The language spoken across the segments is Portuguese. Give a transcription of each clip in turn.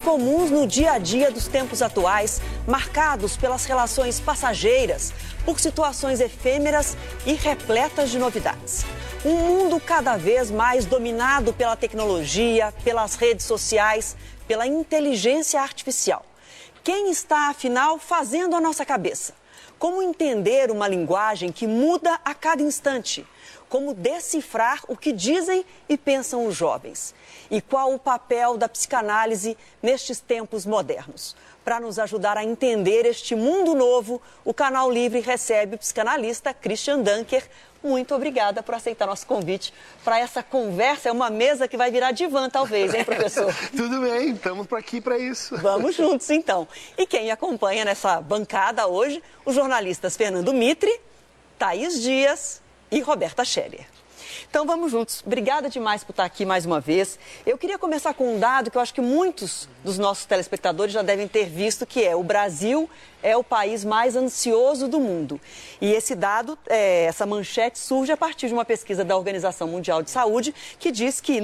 comuns no dia a dia dos tempos atuais, marcados pelas relações passageiras, por situações efêmeras e repletas de novidades. Um mundo cada vez mais dominado pela tecnologia, pelas redes sociais, pela inteligência artificial. Quem está, afinal, fazendo a nossa cabeça? Como entender uma linguagem que muda a cada instante? Como decifrar o que dizem e pensam os jovens? E qual o papel da psicanálise nestes tempos modernos? Para nos ajudar a entender este mundo novo, o Canal Livre recebe o psicanalista Christian Dunker. Muito obrigada por aceitar nosso convite para essa conversa. É uma mesa que vai virar divã, talvez, hein, professor? Tudo bem, estamos por aqui para isso. Vamos juntos, então. E quem acompanha nessa bancada hoje, os jornalistas Fernando Mitre, Thaís Dias e Roberta Scheller. Então vamos juntos. Obrigada demais por estar aqui mais uma vez. Eu queria começar com um dado que eu acho que muitos dos nossos telespectadores já devem ter visto, que é: o Brasil é o país mais ansioso do mundo. E esse dado, essa manchete surge a partir de uma pesquisa da Organização Mundial de Saúde, que diz que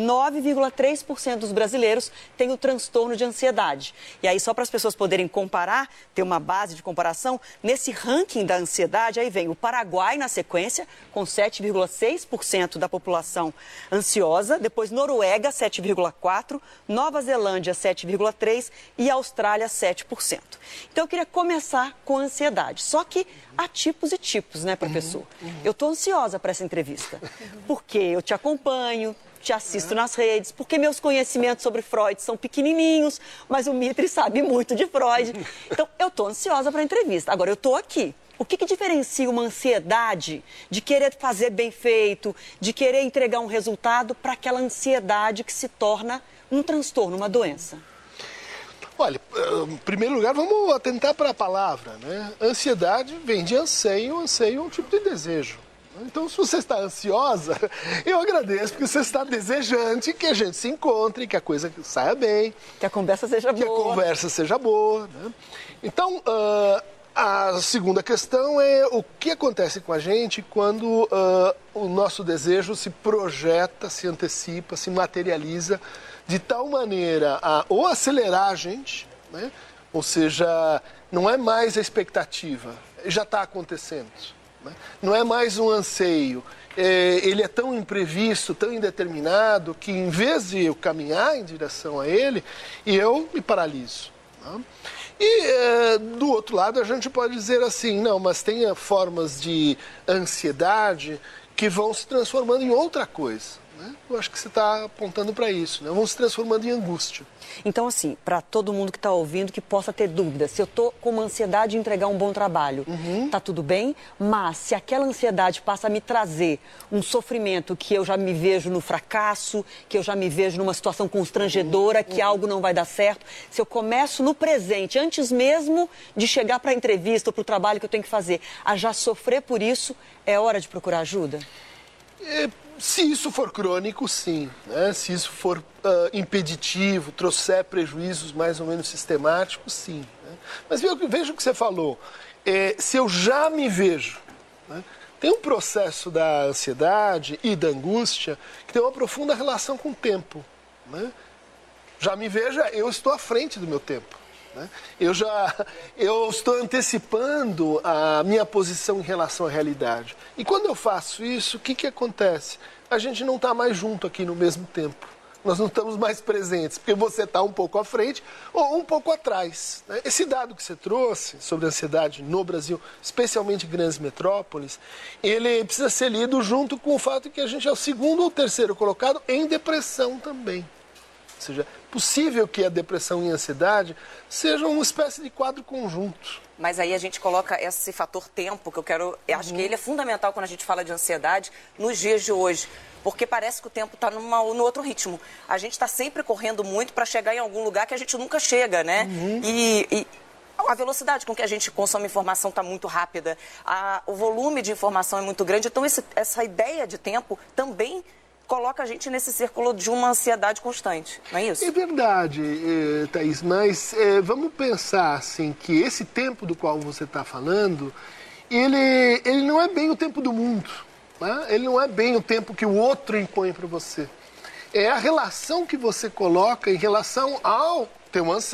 9,3% dos brasileiros têm o transtorno de ansiedade. E aí, só para as pessoas poderem comparar, ter uma base de comparação, nesse ranking da ansiedade, aí vem o Paraguai na sequência, com 7,6% da população ansiosa, depois Noruega, 7,4%, Nova Zelândia, 7,3% e Austrália, 7%. Então, eu queria começar com a ansiedade. Só que há tipos e tipos, né, professor? Eu estou ansiosa para essa entrevista, porque eu te acompanho, te assisto nas redes, porque meus conhecimentos sobre Freud são pequenininhos, mas o Mitre sabe muito de Freud. Então, eu estou ansiosa para a entrevista. Agora, eu estou aqui. O que diferencia uma ansiedade de querer fazer bem feito, de querer entregar um resultado, para aquela ansiedade que se torna um transtorno, uma doença? Olha, em primeiro lugar, vamos atentar para a palavra, né? Ansiedade vem de anseio, anseio é um tipo de desejo. Então, se você está ansiosa, eu agradeço, porque você está desejante que a gente se encontre, que a coisa saia bem. Que a conversa seja boa. Que a conversa seja boa, né? Então, a segunda questão é o que acontece com a gente quando o nosso desejo se projeta, se antecipa, se materializa de tal maneira a ou acelerar a gente, né? Ou seja, não é mais a expectativa, já está acontecendo, né? Não é mais um anseio, ele é tão imprevisto, tão indeterminado, que em vez de eu caminhar em direção a ele, eu me paraliso, né? E do outro lado a gente pode dizer assim, não, mas tem formas de ansiedade que vão se transformando em outra coisa. Eu acho que você está apontando para isso, né? Vão se transformando em angústia. Então, assim, para todo mundo que está ouvindo, que possa ter dúvida, se eu estou com uma ansiedade de entregar um bom trabalho, tá tudo bem, mas se aquela ansiedade passa a me trazer um sofrimento que eu já me vejo no fracasso, que eu já me vejo numa situação constrangedora, que algo não vai dar certo, se eu começo no presente, antes mesmo de chegar para a entrevista ou para o trabalho que eu tenho que fazer, a já sofrer por isso, é hora de procurar ajuda? Se isso for crônico, sim, né? Se isso for impeditivo, trouxer prejuízos mais ou menos sistemáticos, sim, né? Mas veja o que você falou, se eu já me vejo, né? Tem um processo da ansiedade e da angústia que tem uma profunda relação com o tempo, né? Já me veja, eu estou à frente do meu tempo. Eu estou antecipando a minha posição em relação à realidade. E quando eu faço isso, o que acontece? A gente não está mais junto aqui no mesmo tempo. Nós não estamos mais presentes, porque você está um pouco à frente ou um pouco atrás, né? Esse dado que você trouxe sobre a ansiedade no Brasil, especialmente em grandes metrópoles, ele precisa ser lido junto com o fato de que a gente é o segundo ou terceiro colocado em depressão também. Ou seja, é possível que a depressão e a ansiedade sejam uma espécie de quadro conjunto. Mas aí a gente coloca esse fator tempo, que eu acho que ele é fundamental quando a gente fala de ansiedade nos dias de hoje. Porque parece que o tempo está no outro ritmo. A gente está sempre correndo muito para chegar em algum lugar que a gente nunca chega, né? E a velocidade com que a gente consome informação está muito rápida. O volume de informação é muito grande. Então, essa ideia de tempo também coloca a gente nesse círculo de uma ansiedade constante, não é isso? É verdade, Thaís, mas vamos pensar assim, que esse tempo do qual você está falando, ele não é bem o tempo do mundo, né? Ele não é bem o tempo que o outro impõe para você. É a relação que você coloca em relação ao teu anseio.